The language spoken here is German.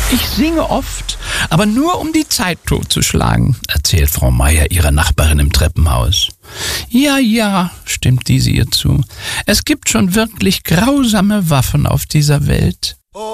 Ich singe oft, aber nur um die Zeit totzuschlagen, erzählt Frau Meier ihrer Nachbarin im Treppenhaus. Ja, stimmt diese ihr zu. Es gibt schon wirklich grausame Waffen auf dieser Welt.